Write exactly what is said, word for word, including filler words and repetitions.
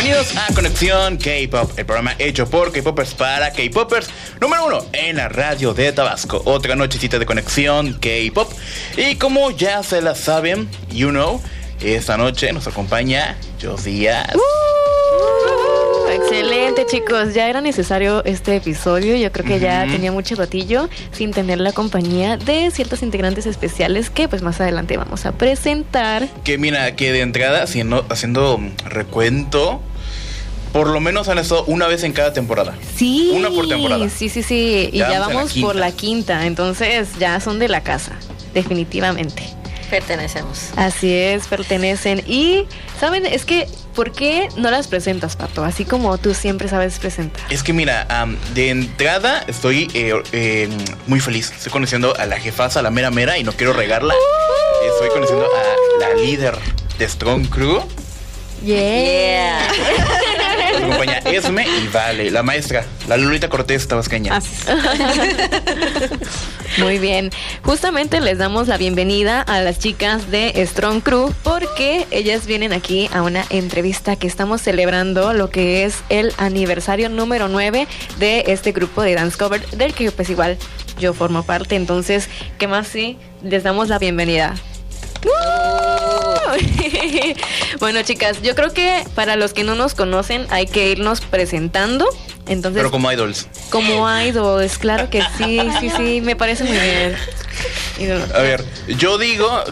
Bienvenidos a Conexión K-Pop, el programa hecho por K-Popers para K-Popers, número uno en la radio de Tabasco. Otra nochecita de Conexión K-Pop. Y como ya se la saben, you know, esta noche nos acompaña Josias. Uh, excelente, chicos. Ya era necesario este episodio. Yo creo que uh-huh. ya tenía mucho ratillo sin tener la compañía de ciertos integrantes especiales que pues más adelante vamos a presentar. Que mira, que de entrada, haciendo, haciendo recuento, por lo menos han estado una vez en cada temporada. Sí. Una por temporada. Sí, sí, sí. Y ya, ya vamos la por la quinta. Entonces ya son de la casa, definitivamente. Pertenecemos. Así es, pertenecen. Y, ¿saben? Es que, ¿por qué no las presentas, Pato? Así como tú siempre sabes presentar. Es que mira, um, de entrada estoy eh, eh, muy feliz. Estoy conociendo a la jefaza, a la mera mera, y no quiero regarla. Uh, estoy conociendo a la líder de Strong Crew. Yeah. Nos acompaña Esme y Vale, la maestra, la Lolita Cortés tabasqueña. Muy bien. Justamente les damos la bienvenida a las chicas de Strong Crew porque ellas vienen aquí a una entrevista que estamos celebrando lo que es el aniversario número nueve de este grupo de dance cover del que pues igual yo formo parte. Entonces, ¿qué más? Sí, les damos la bienvenida. Bueno, chicas, yo creo que para los que no nos conocen hay que irnos presentando. Entonces, pero como idols. Como idols, claro que sí, sí, sí, me parece muy bien. A ver, yo digo